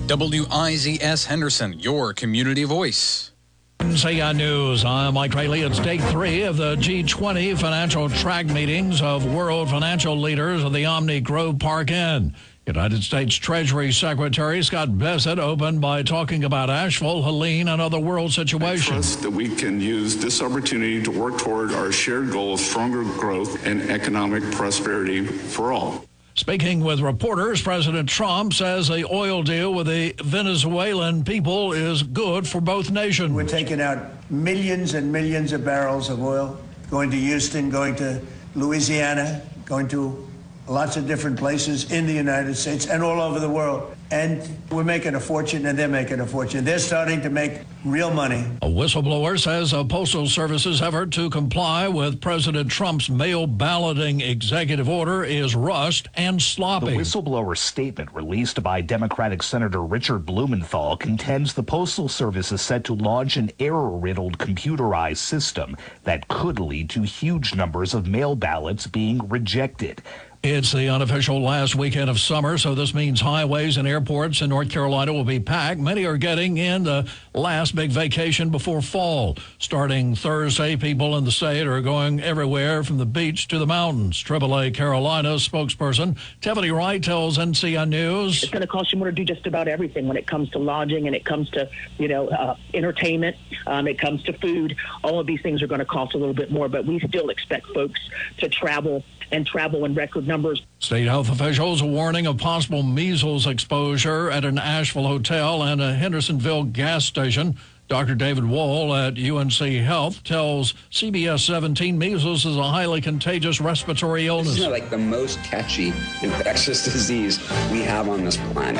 WIZS Henderson, your community voice. NCI News, I'm Mike Rayleigh. It's day 3 of the G20 financial track meetings of world financial leaders at the Omni Grove Park Inn. United States Treasury Secretary Scott Bessent opened by talking about Asheville, Helene, and other world situations. I trust that we can use this opportunity to work toward our shared goal of stronger growth and economic prosperity for all. Speaking with reporters, President Trump says the oil deal with the Venezuelan people is good for both nations. We're taking out millions and millions of barrels of oil, going to Houston, going to Louisiana, going to lots of different places in the United States and all over the world. And we're making a fortune, and they're making a fortune. They're starting to make real money. A whistleblower says a Postal Service's effort to comply with President Trump's mail balloting executive order is rushed and sloppy. The whistleblower statement released by Democratic Senator Richard Blumenthal contends the Postal Service is set to launch an error-riddled computerized system that could lead to huge numbers of mail ballots being rejected. It's the unofficial last weekend of summer, so this means highways and airports in North Carolina will be packed. Many are getting in the last big vacation before fall. Starting Thursday, people in the state are going everywhere from the beach to the mountains. AAA Carolina spokesperson Tiffany Wright tells NCI News. It's going to cost you more to do just about everything when it comes to lodging and it comes to, entertainment, it comes to food. All of these things are going to cost a little bit more, but we still expect folks to travel in record numbers. State health officials are warning of possible measles exposure at an Asheville hotel and a Hendersonville gas station. Dr. David Wall at UNC Health tells CBS 17 measles is a highly contagious respiratory illness. This is like the most catchy infectious disease we have on this planet.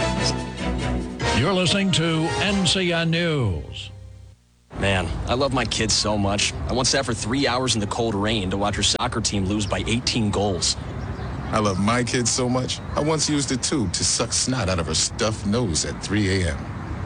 You're listening to NCI News. Man, I love my kids so much. I once sat for 3 hours in the cold rain to watch her soccer team lose by 18 goals. I love my kids so much, I once used a tube to suck snot out of her stuffed nose at 3 a.m.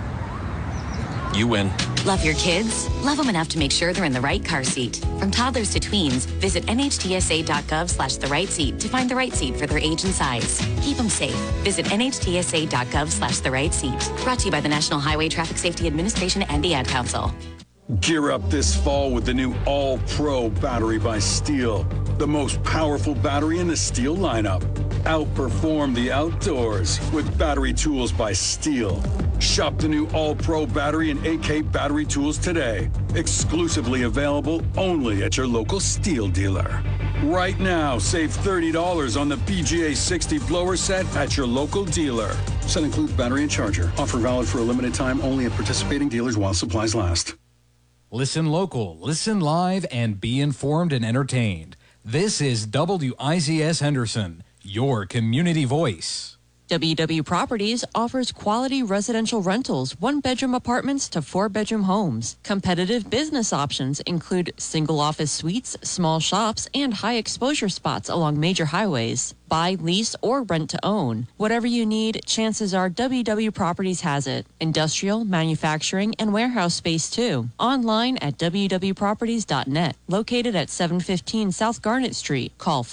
You win. Love your kids? Love them enough to make sure they're in the right car seat. From toddlers to tweens, visit nhtsa.gov/the right seat to find the right seat for their age and size. Keep them safe. Visit nhtsa.gov/the right seat. Brought to you by the National Highway Traffic Safety Administration and the Ad Council. Gear up this fall with the new All-Pro battery by Steel. The most powerful battery in the Steel lineup. Outperform the outdoors with battery tools by Steel. Shop the new All-Pro battery and AK battery tools today. Exclusively available only at your local Steel dealer. Right now, save $30 on the PGA 60 blower set at your local dealer. Set includes battery and charger. Offer valid for a limited time only at participating dealers while supplies last. Listen local, listen live, and be informed and entertained. This is WIZS Henderson, your community voice. WW Properties offers quality residential rentals, 1-bedroom apartments to 4-bedroom homes. Competitive business options include single office suites, small shops, and high exposure spots along major highways. Buy, lease, or rent to own. Whatever you need, chances are WW Properties has it. Industrial, manufacturing, and warehouse space too. Online at www.properties.net. Located at 715 South Garnet Street. Call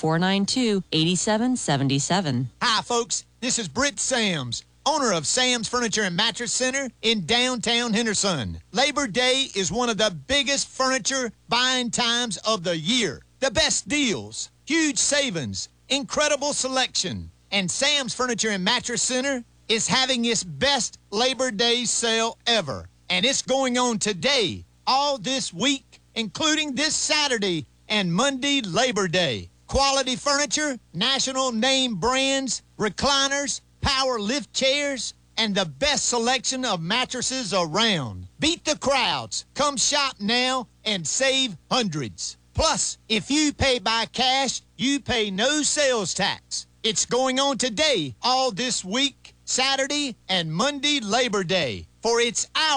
492-8777. Hi, folks. This is Britt Sams, owner of Sam's Furniture and Mattress Center in downtown Henderson. Labor Day is one of the biggest furniture buying times of the year. The best deals, huge savings, incredible selection. And Sam's Furniture and Mattress Center is having its best Labor Day sale ever. And it's going on today, all this week, including this Saturday and Monday, Labor Day. Quality furniture, national name brands, recliners, power lift chairs, and the best selection of mattresses around. Beat the crowds. Come shop now and save hundreds. Plus, if you pay by cash, you pay no sales tax. It's going on today, all this week, Saturday and Monday, Labor Day. For it's our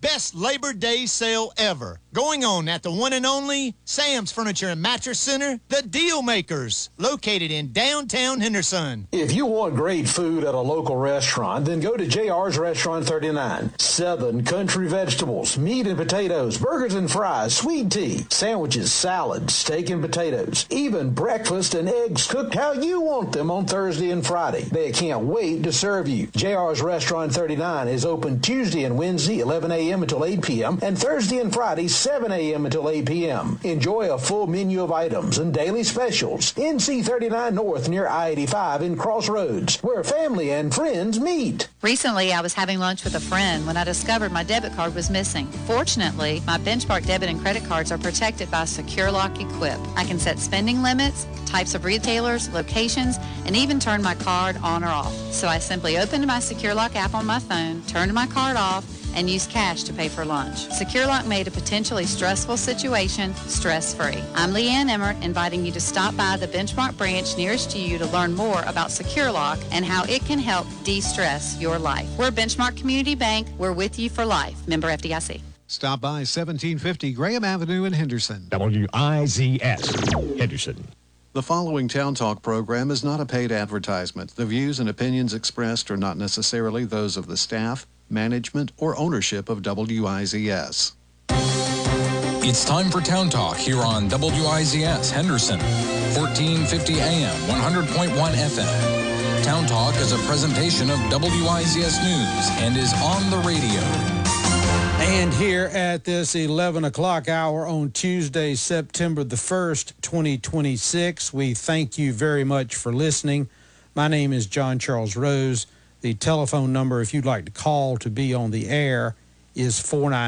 best Labor Day sale ever. Going on at the one and only Sam's Furniture and Mattress Center, the Deal Makers, located in downtown Henderson. If you want great food at a local restaurant, then go to JR's Restaurant 39. Southern country vegetables, meat and potatoes, burgers and fries, sweet tea, sandwiches, salads, steak and potatoes, even breakfast and eggs cooked how you want them on Thursday and Friday. They can't wait to serve you. JR's Restaurant 39 is open Tuesday and Wednesday, 11 a.m. until 8 p.m., and Thursday and Friday, 7 a.m. until 8 p.m. Enjoy a full menu of items and daily specials. NC 39 North near I-85 in Crossroads, where family and friends meet. Recently, I was having lunch with a friend when I discovered my debit card was missing. Fortunately, my Benchmark debit and credit cards are protected by SecureLock Equip. I can set spending limits, types of retailers, locations, and even turn my card on or off. So I simply opened my SecureLock app on my phone, turned my card off, and used cash to pay for lunch. SecureLock made a potentially stressful situation stress-free. I'm Leanne Emmert, inviting you to stop by the Benchmark branch nearest to you to learn more about SecureLock and how it can help de-stress your life. We're Benchmark Community Bank. We're with you for life. Member FDIC. Stop by 1750 Graham Avenue in Henderson. WIZS, Henderson. The following Town Talk program is not a paid advertisement. The views and opinions expressed are not necessarily those of the staff, management, or ownership of WIZS. It's time for Town Talk here on WIZS Henderson, 1450 AM, 100.1 FM. Town Talk is a presentation of WIZS News and is on the radio. And here at this 11 o'clock hour on Tuesday, September the 1st, 2026, we thank you very much for listening. My name is John Charles Rose. The telephone number, if you'd like to call to be on the air, is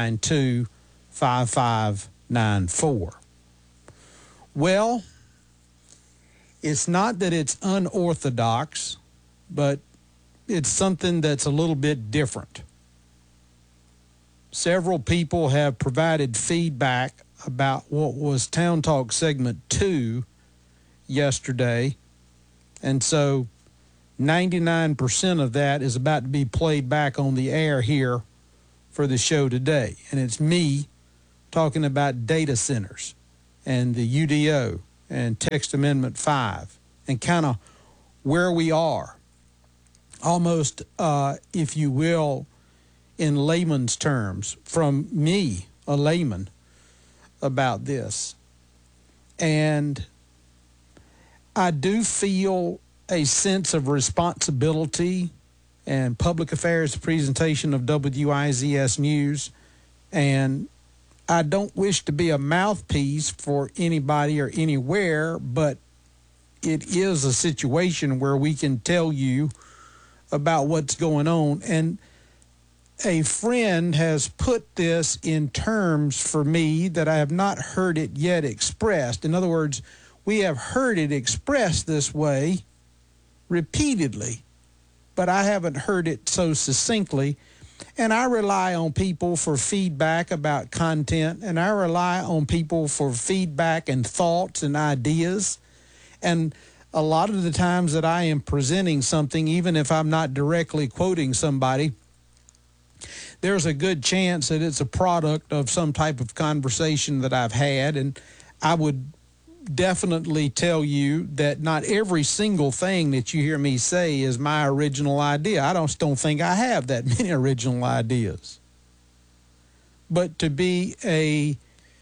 492-5594. Well, it's not that it's unorthodox, but it's something that's a little bit different. Several people have provided feedback about what was Town Talk Segment 2 yesterday, and so 99% of that is about to be played back on the air here for the show today. And it's me talking about data centers and the UDO and Text Amendment 5 and kind of where we are. Almost, if you will, in layman's terms, from me, a layman, about this. And I do feel a sense of responsibility and public affairs presentation of WIZS News, and I don't wish to be a mouthpiece for anybody or anywhere, but it is a situation where we can tell you about what's going on. And a friend has put this in terms for me that I have not heard it yet expressed. In other words, we have heard it expressed this way repeatedly, but I haven't heard it so succinctly. And I rely on people for feedback about content, and I rely on people for feedback and thoughts and ideas. And a lot of the times that I am presenting something, even if I'm not directly quoting somebody, there's a good chance that it's a product of some type of conversation that I've had. And I would definitely tell you that not every single thing that you hear me say is my original idea. I don't think I have that many original ideas. But to be a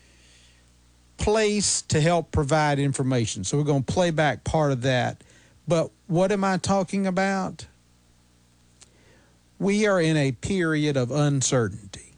place to help provide information. So we're going to play back part of that. But what am I talking about? We are in a period of uncertainty.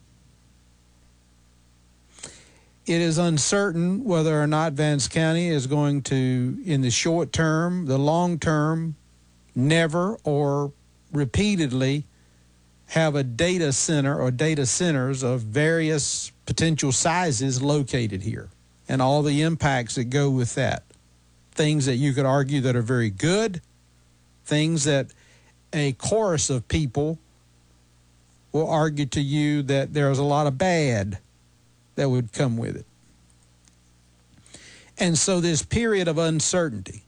It is uncertain whether or not Vance County is going to, in the short term, the long term, never or repeatedly have a data center or data centers of various potential sizes located here, and all the impacts that go with that. Things that you could argue that are very good, things that a chorus of people will argue to you that there's a lot of bad that would come with it. And so this period of uncertainty,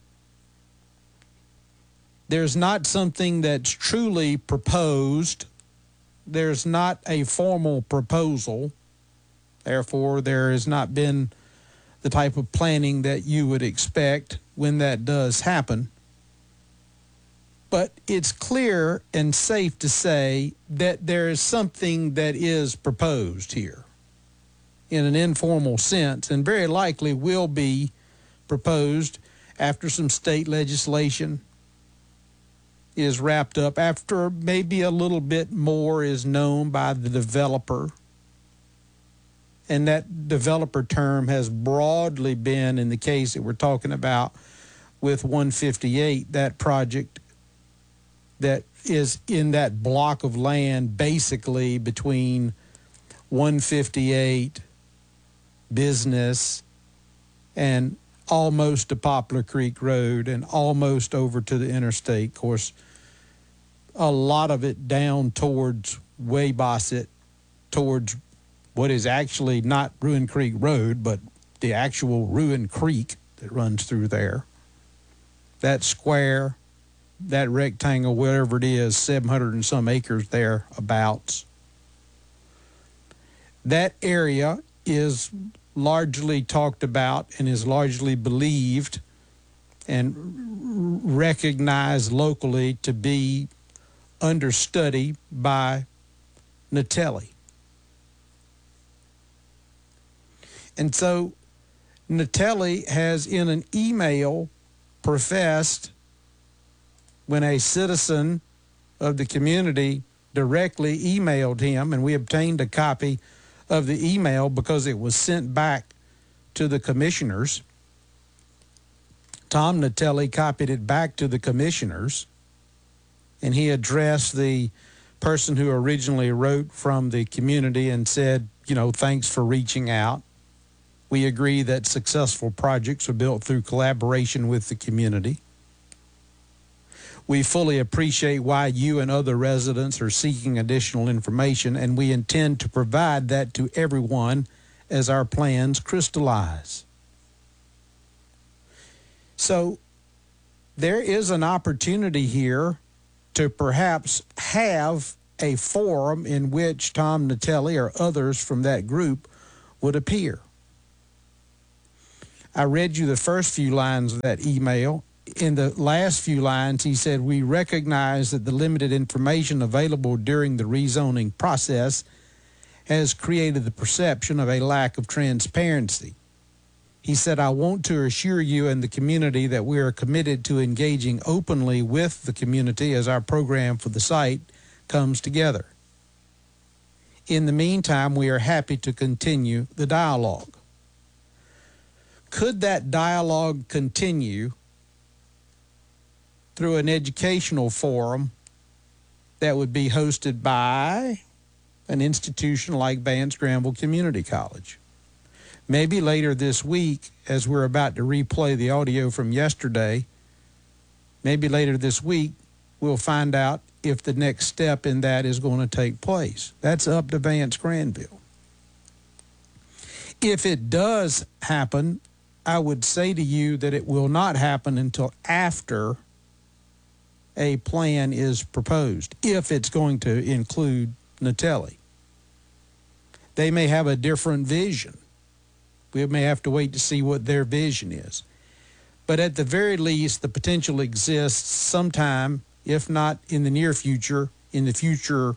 there's not something that's truly proposed there's not a formal proposal. Therefore, there has not been the type of planning that you would expect when that does happen. But it's clear and safe to say that there is something that is proposed here in an informal sense, and very likely will be proposed after some state legislation is wrapped up, after maybe a little bit more is known by the developer. And that developer term has broadly been, in the case that we're talking about with 158, that project that is in that block of land basically between 158 Business and almost to Poplar Creek Road and almost over to the interstate. Of course, a lot of it down towards Waybosset, towards what is actually not Ruin Creek Road, but the actual Ruin Creek that runs through there. That square, that rectangle, whatever it is, 700 and some acres thereabouts. That area is largely talked about and is largely believed and recognized locally to be understudy by Nateli. And so Nateli has, in an email, professed, when a citizen of the community directly emailed him, and we obtained a copy of the email because it was sent back to the commissioners. Tom Nateli copied it back to the commissioners, and he addressed the person who originally wrote from the community and said, thanks for reaching out. We agree that successful projects are built through collaboration with the community. We fully appreciate why you and other residents are seeking additional information, and we intend to provide that to everyone as our plans crystallize. So there is an opportunity here to perhaps have a forum in which Tom Nateli or others from that group would appear. I read you the first few lines of that email. In the last few lines, he said, we recognize that the limited information available during the rezoning process has created the perception of a lack of transparency. He said, I want to assure you and the community that we are committed to engaging openly with the community as our program for the site comes together. In the meantime, we are happy to continue the dialogue. Could that dialogue continue through an educational forum that would be hosted by an institution like Vance Granville Community College? Maybe later this week, as we're about to replay the audio from yesterday, maybe later this week, we'll find out if the next step in that is going to take place. That's up to Vance Granville. If it does happen, I would say to you that it will not happen until after a plan is proposed, if it's going to include Nateli. They may have a different vision. We may have to wait to see what their vision is. But at the very least, the potential exists sometime, if not in the near future, in the future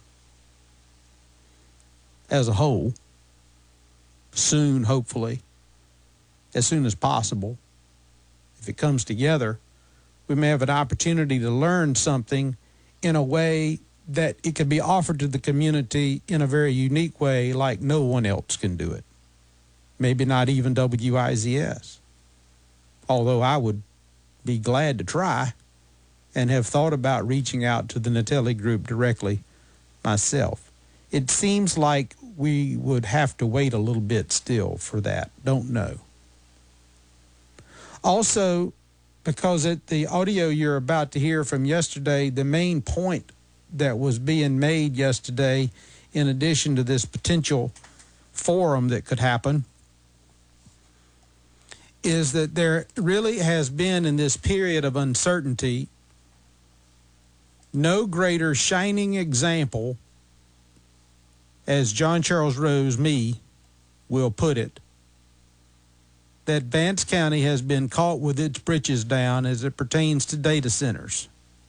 as a whole, soon, hopefully, as soon as possible. If it comes together, we may have an opportunity to learn something in a way that it could be offered to the community in a very unique way, like no one else can do it. Maybe not even WIZS. Although I would be glad to try and have thought about reaching out to the Nateli group directly myself. It seems like we would have to wait a little bit still for that. Don't know. Also, because at the audio you're about to hear from yesterday, the main point that was being made yesterday, in addition to this potential forum that could happen, is that there really has been, in this period of uncertainty, no greater shining example as John Charles Rose Me will put it, that Vance County has been caught with its britches down as it pertains to data centers.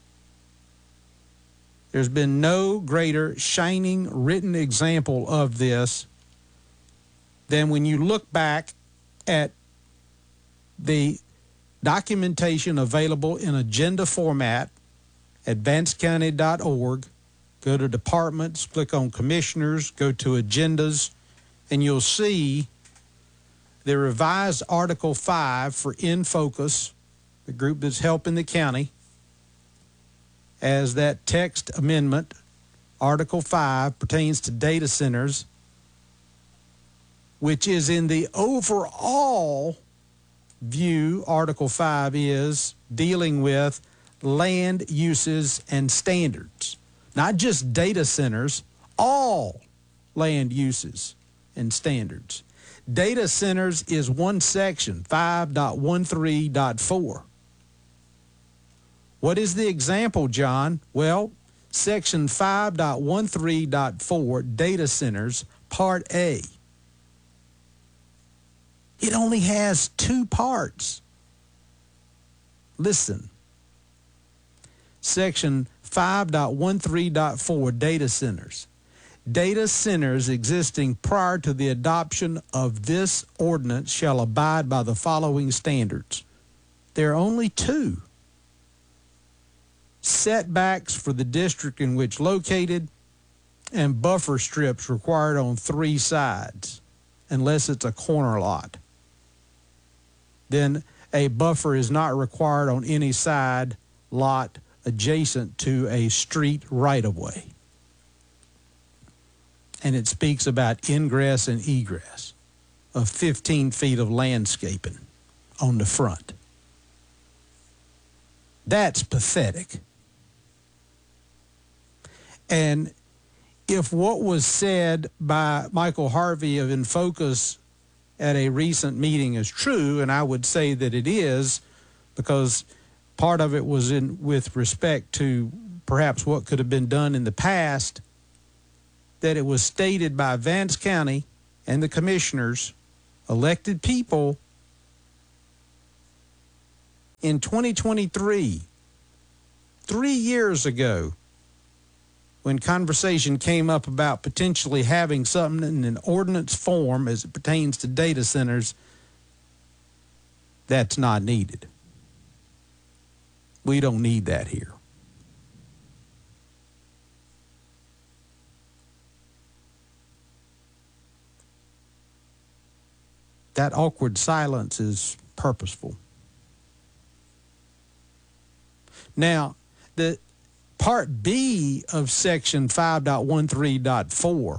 There's been no greater shining written example of this than when you look back at the documentation available in agenda format at vancecounty.org. Go to departments, click on commissioners, go to agendas, and you'll see the revised Article 5 for In Focus, the group that's helping the county, as that text amendment, Article 5, pertains to data centers, which is in the overall view. Article 5 is dealing with land uses and standards, not just data centers, all land uses and standards. Data centers is one section, 5.13.4. What is the example, John? Well, section 5.13.4, data centers, part A. It only has two parts. Listen. Section 5.13.4, data centers. Data centers existing prior to the adoption of this ordinance shall abide by the following standards. There are only two. Setbacks for the district in which located, and buffer strips required on three sides, unless it's a corner lot. Then a buffer is not required on any side lot adjacent to a street right-of-way. And it speaks about ingress and egress of 15 feet of landscaping on the front. That's pathetic. And if what was said by Michael Harvey of InFocus at a recent meeting is true, and I would say that it is, because part of it was with respect to perhaps what could have been done in the past, that it was stated by Vance County and the commissioners, elected people, in 2023, 3 years ago, when conversation came up about potentially having something in an ordinance form as it pertains to data centers, that's not needed. We don't need that here. That awkward silence is purposeful. Now, the Part B of Section 5.13.4,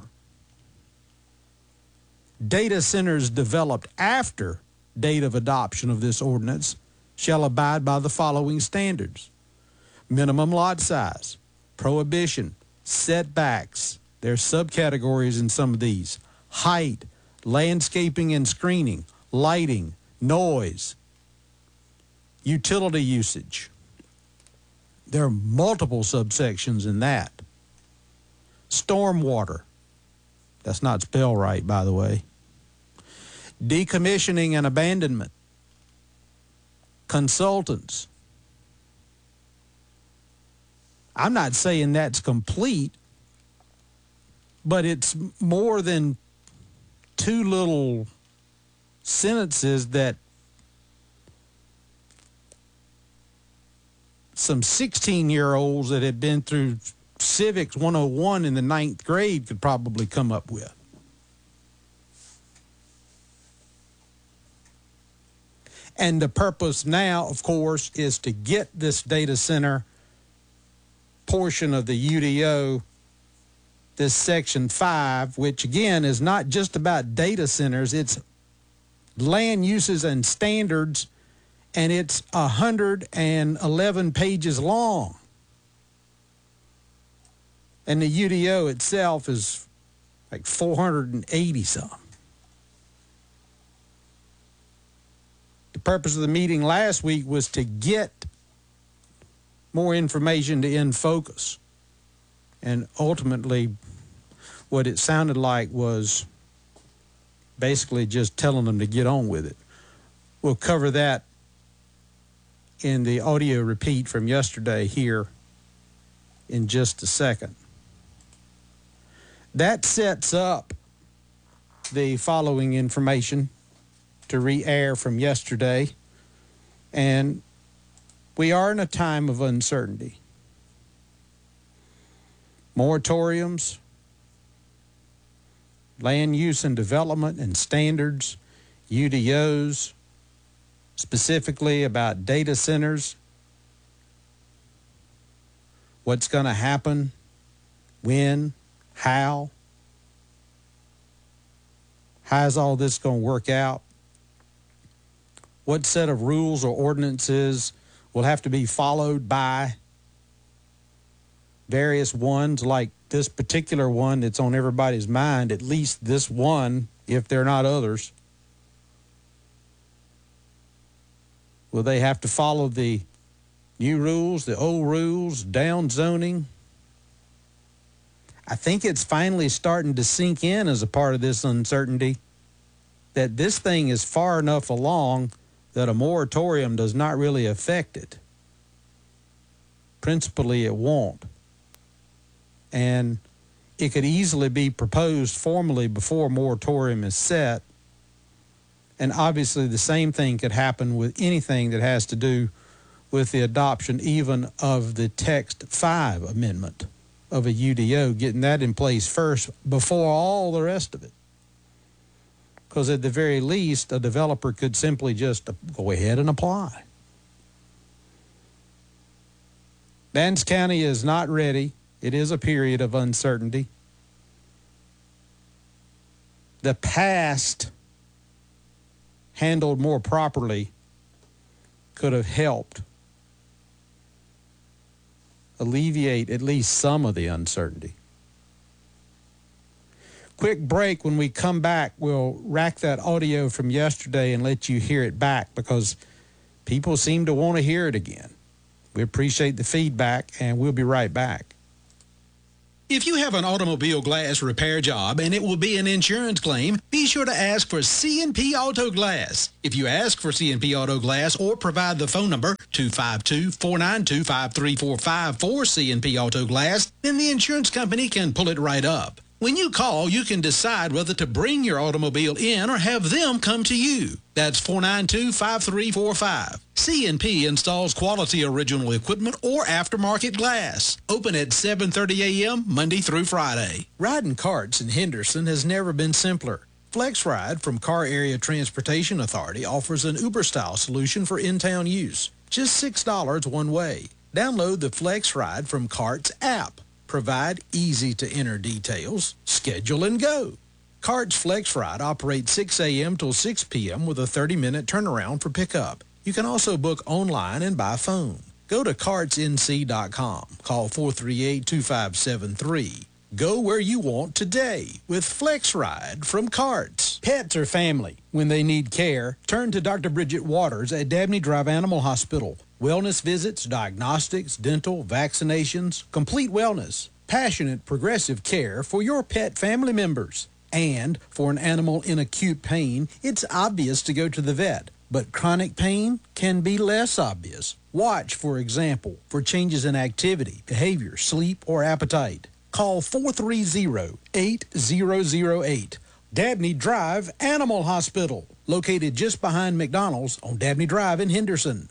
data centers developed after date of adoption of this ordinance shall abide by the following standards: minimum lot size, prohibition, setbacks, there's subcategories in some of these, height, landscaping and screening, lighting, noise, utility usage. There are multiple subsections in that. Stormwater. That's not spelled right, by the way. Decommissioning and abandonment. Consultants. I'm not saying that's complete, but it's more than two little sentences that some 16-year-olds that had been through Civics 101 in the 9th grade could probably come up with. And the purpose now, of course, is to get this data center portion of the UDO, this Section 5, which again is not just about data centers, it's land uses and standards, and it's 111 pages long. And the UDO itself is like 480 something. The purpose of the meeting last week was to get more information to InFocus. And ultimately, what it sounded like was basically just telling them to get on with it. We'll cover that in the audio repeat from yesterday here in just a second. That sets up the following information to re-air from yesterday, and we are in a time of uncertainty. Moratoriums, land use and development and standards, UDOs, specifically about data centers, what's going to happen, when, how's all this going to work out, what set of rules or ordinances will have to be followed by various ones, like this particular one that's on everybody's mind, at least this one, if they're not others. Will they have to follow the new rules, the old rules, down zoning? I think it's finally starting to sink in as a part of this uncertainty that this thing is far enough along that a moratorium does not really affect it. Principally, it won't. And it could easily be proposed formally before a moratorium is set. And obviously the same thing could happen with anything that has to do with the adoption even of the Text 5 amendment of a UDO, getting that in place first before all the rest of it. Because at the very least, a developer could simply just go ahead and apply. Vance County is not ready. It is a period of uncertainty. The past, handled more properly, could have helped alleviate at least some of the uncertainty. Quick break. When we come back, we'll rack that audio from yesterday and let you hear it back because people seem to want to hear it again. We appreciate the feedback, and we'll be right back. If you have an automobile glass repair job and it will be an insurance claim, be sure to ask for C&P Auto Glass. If you ask for C&P Auto Glass or provide the phone number 252-492-5345 for C&P Auto Glass, then the insurance company can pull it right up. When you call, you can decide whether to bring your automobile in or have them come to you. That's 492-5345. C&P installs quality original equipment or aftermarket glass. Open at 7:30 a.m. Monday through Friday. Riding carts in Henderson has never been simpler. FlexRide from Car Area Transportation Authority offers an Uber-style solution for in-town use. Just $6 one way. Download the FlexRide from Carts app. Provide easy-to-enter details, schedule, and go. Carts FlexRide operates 6 a.m. till 6 p.m. with a 30-minute turnaround for pickup. You can also book online and by phone. Go to cartsnc.com. Call 438-2573. Go where you want today with FlexRide from Carts. Pets are family. When they need care, turn to Dr. Bridget Waters at Dabney Drive Animal Hospital. Wellness visits, diagnostics, dental, vaccinations, complete wellness, passionate, progressive care for your pet family members. And for an animal in acute pain, it's obvious to go to the vet. But chronic pain can be less obvious. Watch, for example, for changes in activity, behavior, sleep, or appetite. Call 430-8008. Dabney Drive Animal Hospital, located just behind McDonald's on Dabney Drive in Henderson.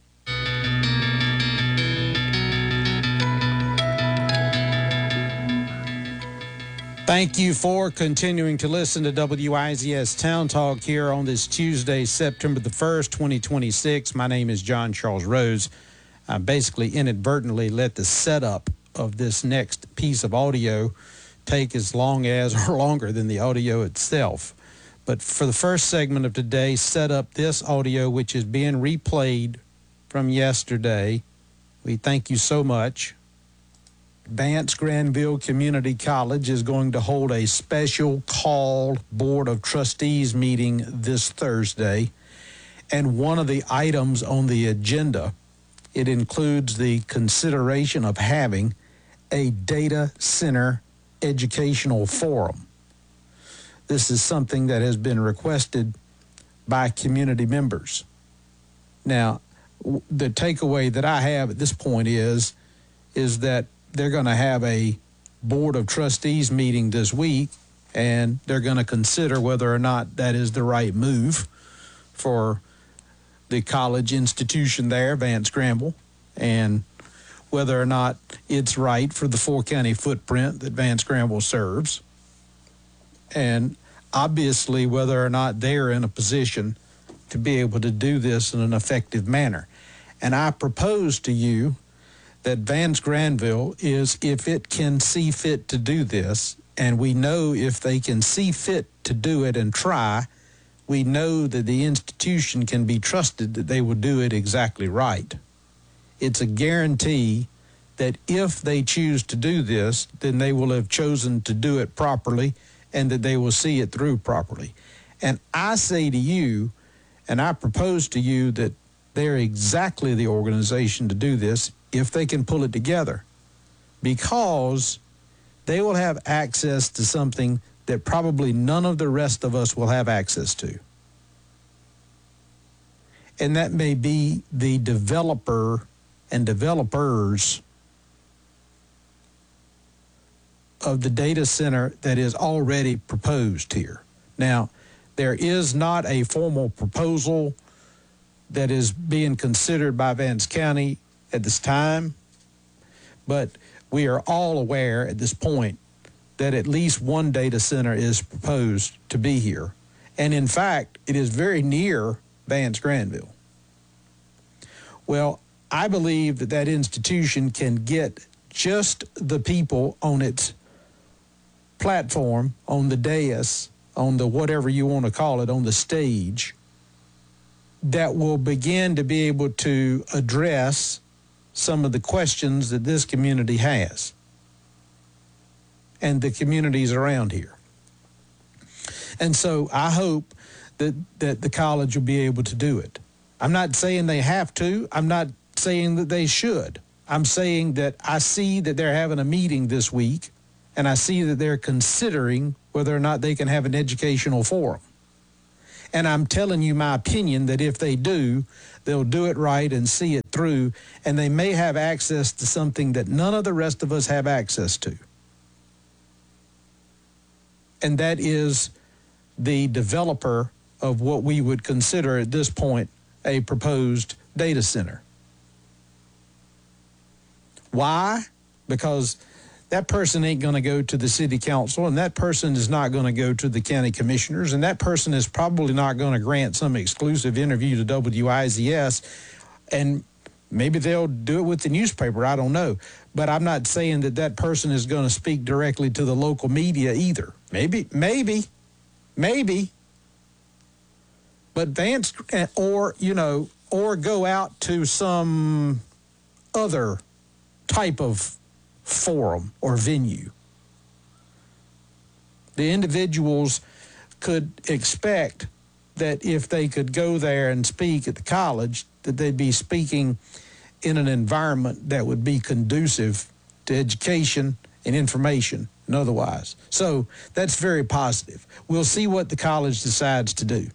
Thank you for continuing to listen to WIZS Town Talk here on this Tuesday, September the 1st, 2026. My name is John Charles Rose. I basically inadvertently let the setup of this next piece of audio take as long as or longer than the audio itself. But for the first segment of today, set up this audio, which is being replayed from yesterday. We thank you so much. Vance Granville Community College is going to hold a special called Board of Trustees meeting this Thursday. And one of the items on the agenda, it includes the consideration of having a data center educational forum. This is something that has been requested by community members. Now, the takeaway that I have at this point is that they're going to have a Board of Trustees meeting this week, and they're going to consider whether or not that is the right move for the college institution there, Vance Granville, and whether or not it's right for the four-county footprint that Vance Granville serves, and obviously whether or not they're in a position to be able to do this in an effective manner. And I propose to you that Vance Granville is, if it can see fit to do this, and we know if they can see fit to do it and try, we know that the institution can be trusted that they will do it exactly right. It's a guarantee that if they choose to do this, then they will have chosen to do it properly and that they will see it through properly. And I say to you, and I propose to you, that they're exactly the organization to do this if they can pull it together, because they will have access to something that probably none of the rest of us will have access to. And that may be the developer and developers of the data center that is already proposed here. Now, there is not a formal proposal that is being considered by Vance County at this time, but we are all aware at this point that at least one data center is proposed to be here. And in fact, it is very near Vance Granville. Well, I believe that that institution can get just the people on its platform, on the dais, on the whatever you want to call it, on the stage, that will begin to be able to address some of the questions that this community has and the communities around here. And so I hope that the college will be able to do it. I'm not saying they have to. I'm not saying that they should. I'm saying that I see that they're having a meeting this week, and I see that they're considering whether or not they can have an educational forum. And I'm telling you my opinion that if they do, they'll do it right and see it through, and they may have access to something that none of the rest of us have access to. And that is the developer of what we would consider at this point a proposed data center. Why? Because that person ain't going to go to the city council, and that person is not going to go to the county commissioners, and that person is probably not going to grant some exclusive interview to WIZS, and maybe they'll do it with the newspaper, I don't know. But I'm not saying that that person is going to speak directly to the local media either. Maybe. But Vance, or go out to some other type of forum or venue. The individuals could expect that if they could go there and speak at the college, that they'd be speaking in an environment that would be conducive to education and information and otherwise. So that's very positive. We'll see what the college decides to do.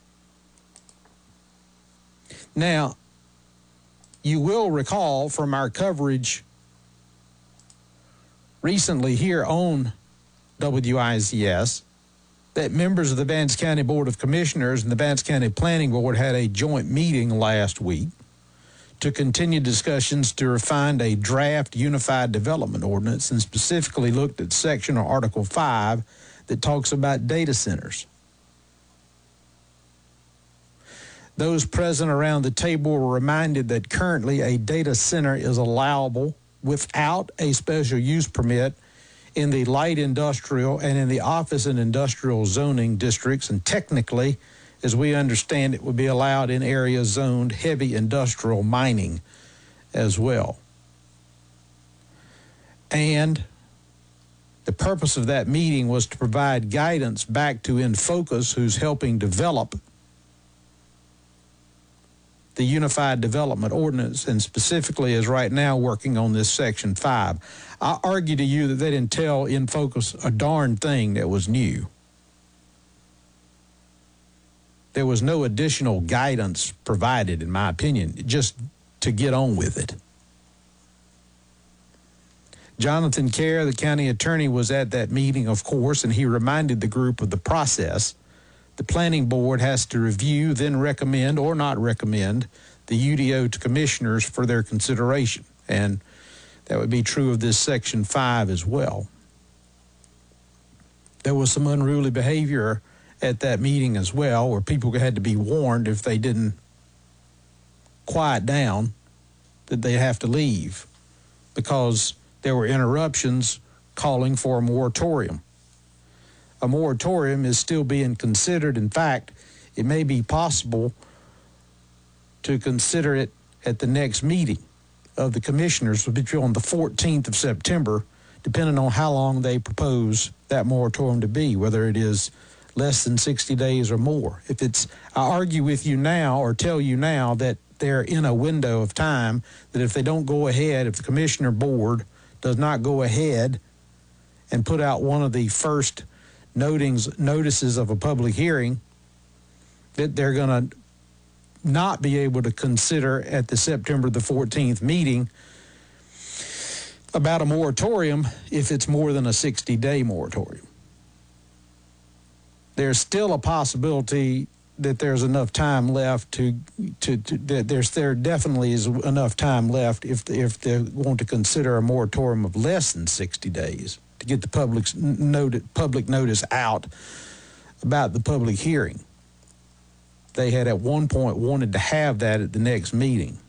Now, you will recall from our coverage recently here on WIZS that members of the Vance County Board of Commissioners and the Vance County Planning Board had a joint meeting last week to continue discussions to refine a draft unified development ordinance, and specifically looked at section or Article 5 that talks about data centers. Those present around the table were reminded that currently a data center is allowable without a special use permit in the light industrial and in the office and industrial zoning districts, and technically, as we understand it, would be allowed in areas zoned heavy industrial mining as well. And the purpose of that meeting was to provide guidance back to InFocus, who's helping develop the Unified Development Ordinance, and specifically is right now working on this Section 5. I argue to you that they didn't tell In Focus a darn thing that was new. There was no additional guidance provided, in my opinion, just to get on with it. Jonathan Kerr, the county attorney, was at that meeting, of course, and he reminded the group of the process. The planning board has to review, then recommend or not recommend the UDO to commissioners for their consideration. And that would be true of this Section 5 as well. There was some unruly behavior at that meeting as well, where people had to be warned if they didn't quiet down that they have to leave, because there were interruptions calling for a moratorium. A moratorium is still being considered. In fact, it may be possible to consider it at the next meeting of the commissioners, which will be on the 14th of September, depending on how long they propose that moratorium to be, whether it is less than 60 days or more. If it's, I argue with you now or tell you now that they're in a window of time that if they don't go ahead, if the commissioner board does not go ahead and put out one of the first notices of a public hearing, that they're going to not be able to consider at the September the 14th meeting about a moratorium if it's more than a 60-day moratorium. There's still a possibility that there's enough time left there definitely is enough time left if they want to consider a moratorium of less than 60 days to get the public notice out about the public hearing. They had at one point wanted to have that at the next meeting.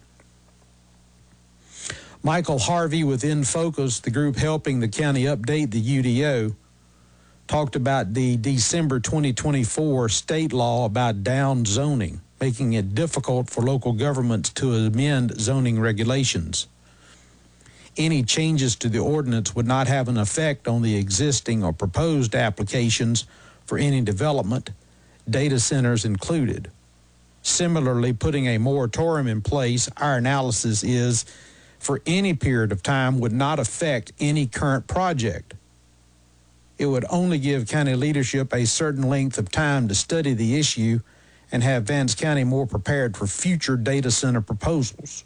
Michael Harvey with In Focus, the group helping the county update the UDO, talked about the December 2024 state law about down zoning, making it difficult for local governments to amend zoning regulations. Any changes to the ordinance would not have an effect on the existing or proposed applications for any development, data centers included. Similarly, putting a moratorium in place, our analysis is, for any period of time would not affect any current project. It would only give county leadership a certain length of time to study the issue and have Vance County more prepared for future data center proposals.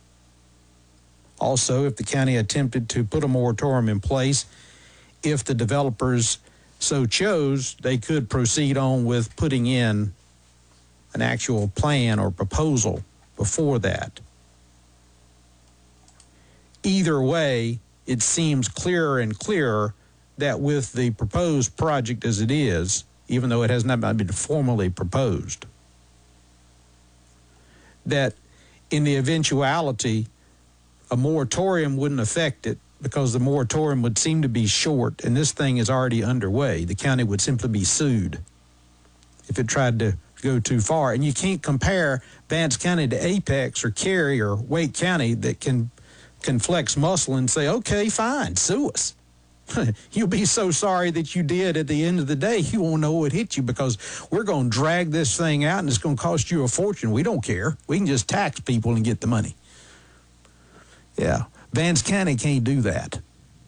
Also, if the county attempted to put a moratorium in place, if the developers so chose, they could proceed on with putting in an actual plan or proposal before that. Either way, it seems clearer and clearer that with the proposed project as it is, even though it has not been formally proposed, that in the eventuality, a moratorium wouldn't affect it because the moratorium would seem to be short, and this thing is already underway. The county would simply be sued if it tried to go too far. And you can't compare Vance County to Apex or Cary or Wake County that can flex muscle and say, okay, fine, sue us. You'll be so sorry that you did at the end of the day, you won't know what hit you because we're going to drag this thing out and it's going to cost you a fortune. We don't care. We can just tax people and get the money. Yeah, Vance County can't do that.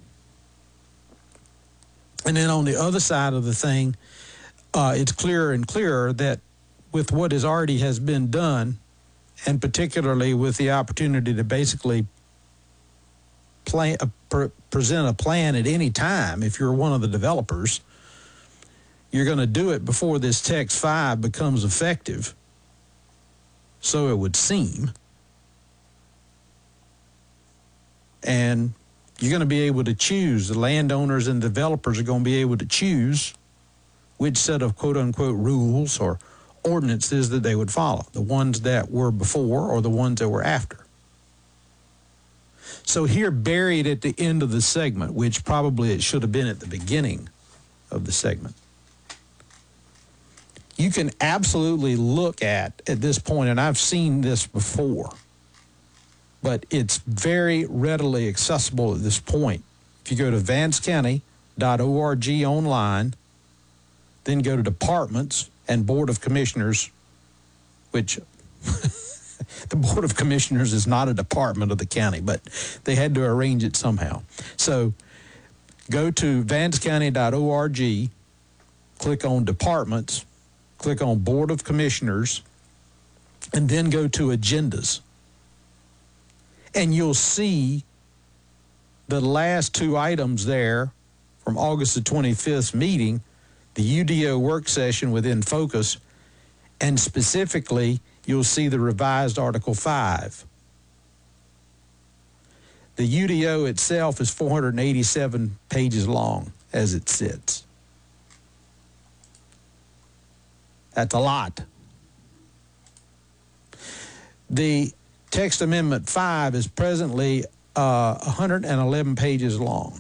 And then on the other side of the thing, it's clearer and clearer that with what already has been done, and particularly with the opportunity to basically present a plan at any time, if you're one of the developers, you're going to do it before this Text 5 becomes effective. So it would seem. And you're going to be able to choose. The landowners and developers are going to be able to choose which set of quote-unquote rules or ordinances that they would follow, the ones that were before or the ones that were after. So here, buried at the end of the segment, which probably it should have been at the beginning of the segment, you can absolutely look at this point, and I've seen this before, but it's very readily accessible at this point. If you go to vancecounty.org online, then go to Departments and Board of Commissioners, which The Board of Commissioners is not a department of the county, but they had to arrange it somehow. So go to vancecounty.org, click on Departments, click on Board of Commissioners, and then go to Agendas. And you'll see the last two items there from August the 25th meeting, the UDO work session within Focus, and specifically, you'll see the revised Article 5. The UDO itself is 487 pages long as it sits. That's a lot. The text amendment 5 is presently 111 pages long.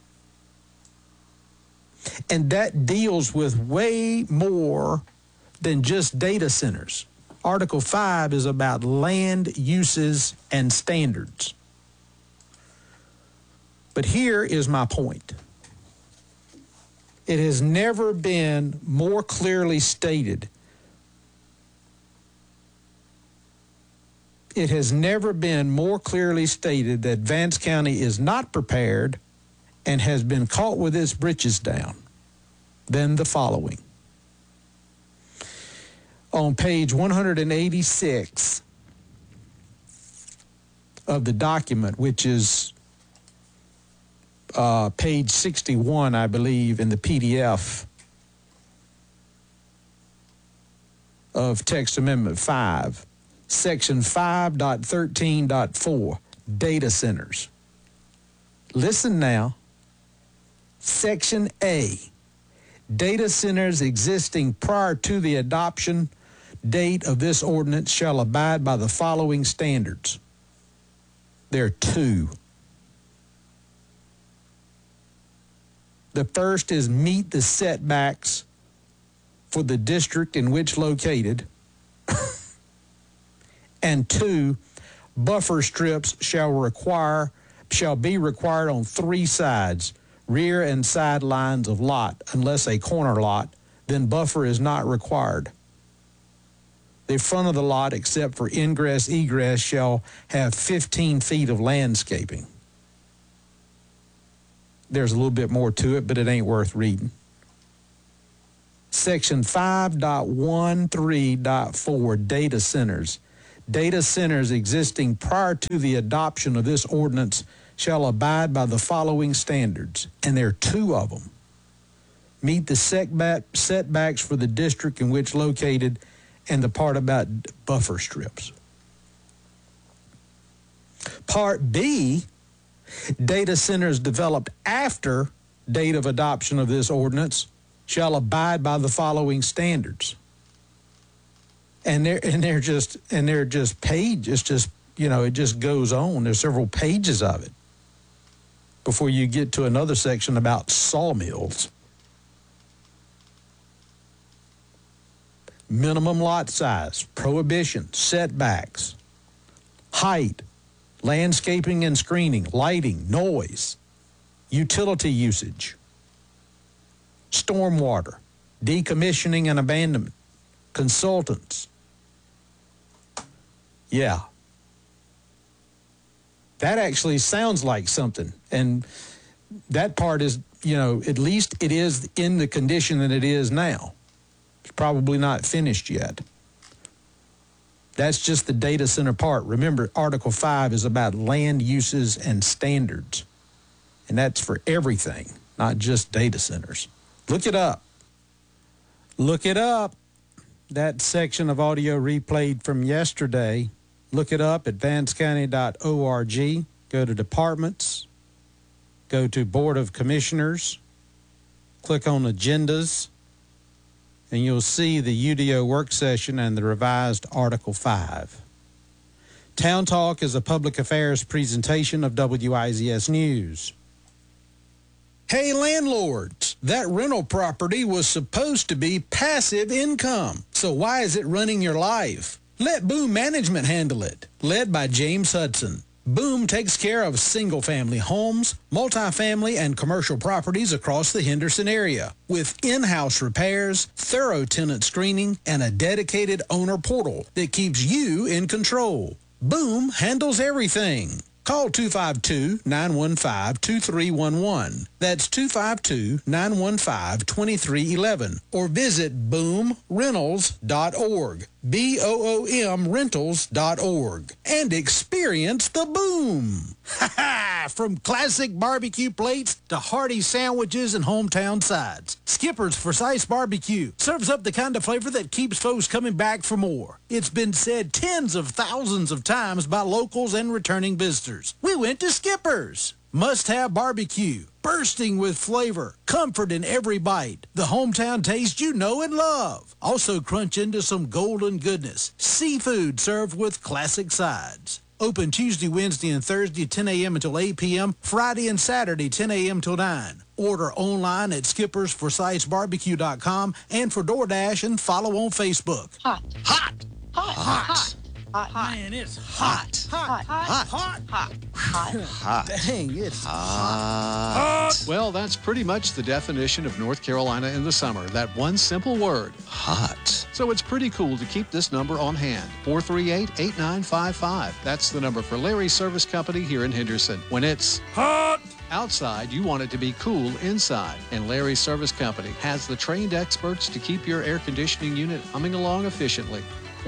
And that deals with way more than just data centers. Article 5 is about land uses and standards. But here is my point. It has never been more clearly stated. It has never been more clearly stated that Vance County is not prepared and has been caught with its britches down than the following. On page 186 of the document, which is page 61, I believe, in the PDF of Text Amendment 5, Section 5.13.4, data centers. Listen now. Section A, data centers existing prior to the adoption date of this ordinance shall abide by the following standards. There are two. The first is meet the setbacks for the district in which located. And two, buffer strips shall be required on three sides, rear and side lines of lot, unless a corner lot, then buffer is not required. The front of the lot, except for ingress, egress, shall have 15 feet of landscaping. There's a little bit more to it, but it ain't worth reading. Section 5.13.4, data centers. Data centers existing prior to the adoption of this ordinance shall abide by the following standards, and there are two of them. Meet the setbacks for the district in which located, and the part about buffer strips. Part B, data centers developed after date of adoption of this ordinance shall abide by the following standards. And they're just pages, just, you know, it just goes on. There's several pages of it before you get to another section about sawmills. Minimum lot size, prohibition, setbacks, height, landscaping and screening, lighting, noise, utility usage, stormwater, decommissioning and abandonment, consultants. Yeah. That actually sounds like something. And that part is, you know, at least it is in the condition that it is now. It's probably not finished yet. That's just the data center part. Remember, Article 5 is about land uses and standards. And that's for everything, not just data centers. Look it up. Look it up. That section of audio replayed from yesterday, look it up at vancecounty.org. Go to Departments. Go to Board of Commissioners. Click on Agendas. And you'll see the UDO work session and the revised Article 5. Town Talk is a public affairs presentation of WIZS News. Hey, landlords, that rental property was supposed to be passive income. So why is it running your life? Let Boom Management handle it. Led by James Hudson. Boom takes care of single-family homes, multifamily, and commercial properties across the Henderson area with in-house repairs, thorough tenant screening, and a dedicated owner portal that keeps you in control. Boom handles everything. Call 252-915-2311. That's 252-915-2311. Or visit boomrentals.org. BOOM rentals.org. And experience the boom. Ha ha! From classic barbecue plates to hearty sandwiches and hometown sides, Skipper's Forsyth's Barbecue serves up the kind of flavor that keeps folks coming back for more. It's been said tens of thousands of times by locals and returning visitors. We went to Skipper's. Must-have barbecue, bursting with flavor, comfort in every bite, the hometown taste you know and love. Also crunch into some golden goodness, seafood served with classic sides. Open Tuesday, Wednesday, and Thursday, 10 a.m. until 8 p.m., Friday and Saturday, 10 a.m. till 9. Order online at skippersforsythsbarbecue.com and for DoorDash and follow on Facebook. Hot. Hot. Hot. Hot. Hot. Man, it's hot. Hot. Hot. Hot. Hot. Hot. Dang, it's Hot. Well, that's pretty much the definition of North Carolina in the summer. That one simple word. Hot. So it's pretty cool to keep this number on hand. 438-8955. That's the number for Larry's Service Company here in Henderson. When it's hot outside, you want it to be cool inside. And Larry's Service Company has the trained experts to keep your air conditioning unit humming along efficiently.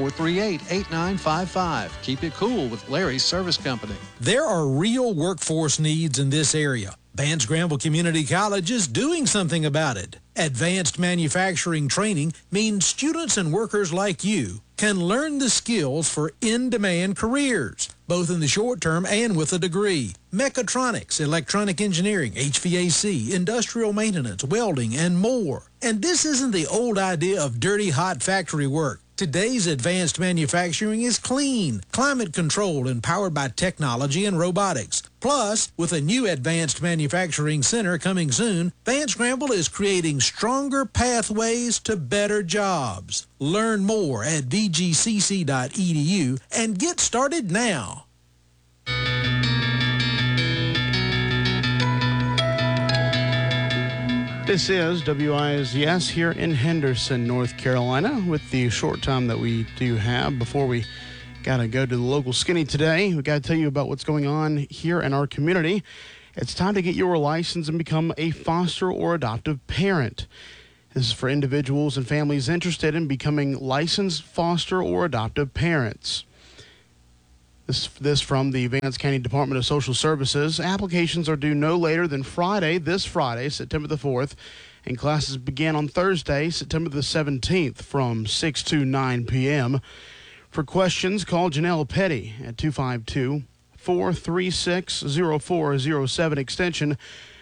438-8955. Keep it cool with Larry's Service Company. There are real workforce needs in this area. Vance Granville Community College is doing something about it. Advanced manufacturing training means students and workers like you can learn the skills for in-demand careers, both in the short term and with a degree. Mechatronics, electronic engineering, HVAC, industrial maintenance, welding, and more. And this isn't the old idea of dirty, hot factory work. Today's advanced manufacturing is clean, climate-controlled, and powered by technology and robotics. Plus, with a new advanced manufacturing center coming soon, Vance Granville is creating stronger pathways to better jobs. Learn more at vgcc.edu and get started now. This is WIZS here in Henderson, North Carolina, with the short time that we do have before we got to go to the local skinny today. We got to tell you about what's going on here in our community. It's time to get your license and become a foster or adoptive parent. This is for individuals and families interested in becoming licensed foster or adoptive parents. This from the Vance County Department of Social Services. Applications are due no later than this Friday, September the 4th, and classes begin on Thursday, September the 17th from 6 to 9 p.m. For questions, call Janelle Petty at 252-436-0407, extension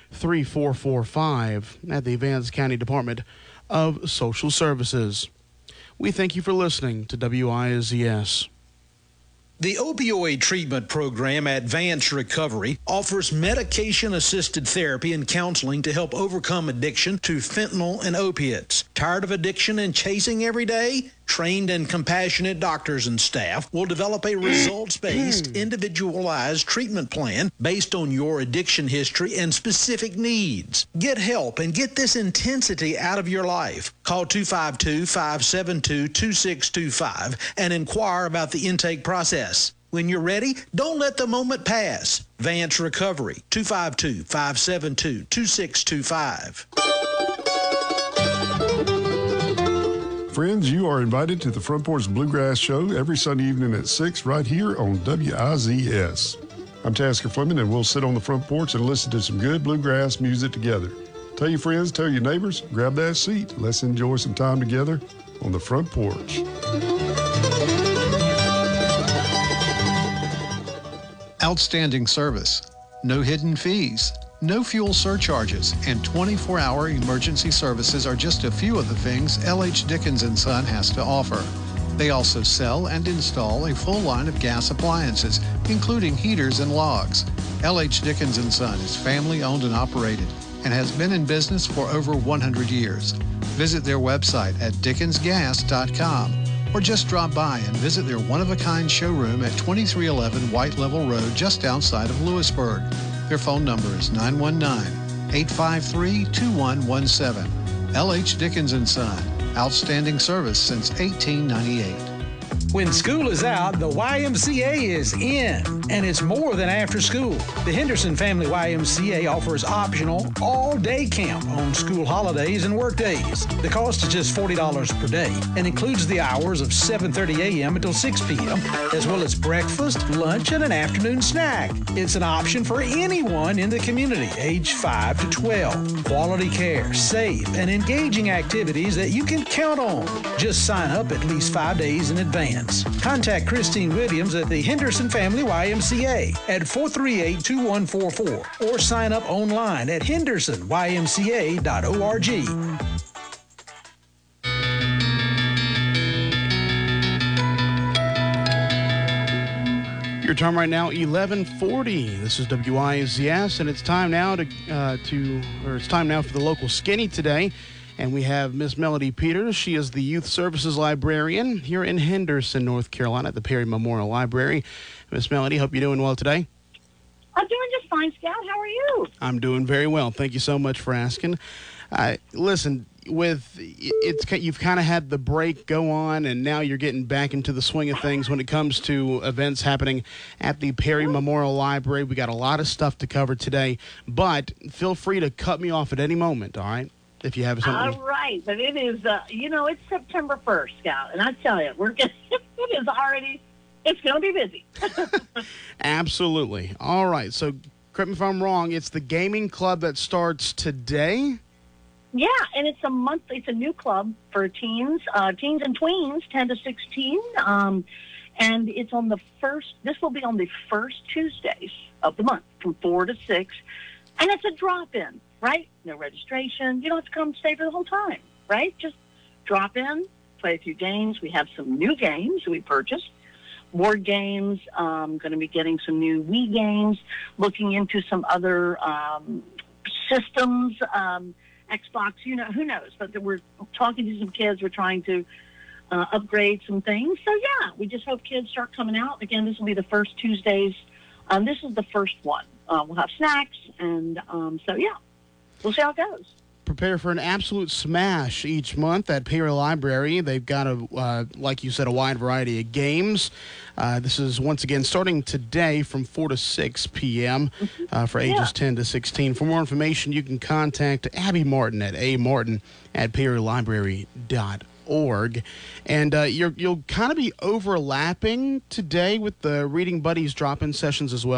3445 at the Vance County Department of Social Services. We thank you for listening to WIZS. The opioid treatment program at Vance Recovery offers medication-assisted therapy and counseling to help overcome addiction to fentanyl and opiates. Tired of addiction and chasing every day? Trained and compassionate doctors and staff will develop a results-based, individualized treatment plan based on your addiction history and specific needs. Get help and get this intensity out of your life. Call 252-572-2625 and inquire about the intake process. When you're ready, don't let the moment pass. Vance Recovery, 252-572-2625. Friends, you are invited to the Front Porch Bluegrass Show every Sunday evening at 6 right here on WIZS. I'm Tasker Fleming, and we'll sit on the front porch and listen to some good bluegrass music together. Tell your friends, tell your neighbors, grab that seat. Let's enjoy some time together on the front porch. Outstanding service, no hidden fees, no fuel surcharges, and 24-hour emergency services are just a few of the things L.H. Dickens & Son has to offer. They also sell and install a full line of gas appliances, including heaters and logs. L.H. Dickens & Son is family-owned and operated and has been in business for over 100 years. Visit their website at dickensgas.com or just drop by and visit their one-of-a-kind showroom at 2311 White Level Road just outside of Lewisburg. Their phone number is 919-853-2117. L.H. Dickens & Son. Outstanding service since 1898. When school is out, the YMCA is in, and it's more than after school. The Henderson Family YMCA offers optional all-day camp on school holidays and work days. The cost is just $40 per day and includes the hours of 7:30 a.m. until 6 p.m., as well as breakfast, lunch, and an afternoon snack. It's an option for anyone in the community, age 5 to 12. Quality care, safe, and engaging activities that you can count on. Just sign up at least 5 days in advance. Contact Christine Williams at the Henderson Family YMCA at 438-2144 or sign up online at hendersonymca.org. Your time right now, 11:40. This is WIZS, and it's time now it's time now for the local skinny today. And we have Miss Melody Peters. She is the Youth Services Librarian here in Henderson, North Carolina at the Perry Memorial Library. Miss Melody, hope you're doing well today. I'm doing just fine, Scout. How are you? I'm doing very well. Thank you so much for asking. Listen, you've kind of had the break go on, and now you're getting back into the swing of things when it comes to events happening at the Perry Memorial Library. We got a lot of stuff to cover today, but feel free to cut me off at any moment, all right? If you have something. All right, but it is, it's September 1st, Scout, and I tell you, it's going to be busy. Absolutely. All right, so correct me if I'm wrong, it's the gaming club that starts today? Yeah, and it's a new club for teens and tweens, 10 to 16, and it's on this will be on the first Tuesdays of the month from 4 to 6, and it's a drop-in. Right? No registration. You don't have to come stay for the whole time, right? Just drop in, play a few games. We have some new games we purchased, board games. Going to be getting some new Wii games, looking into some other systems, Xbox, who knows? But we're talking to some kids. We're trying to upgrade some things. So, yeah, we just hope kids start coming out. Again, this will be the first Tuesdays. This is the first one. We'll have snacks, and so, yeah. We'll see how it goes. Prepare for an absolute smash each month at Perry Library. They've got, like you said, a wide variety of games. This is, once again, starting today from 4 to 6 p.m. For ages 10 to 16. For more information, you can contact Abby Martin at amartin@perrylibrary.org. And you'll kind of be overlapping today with the Reading Buddies drop-in sessions as well.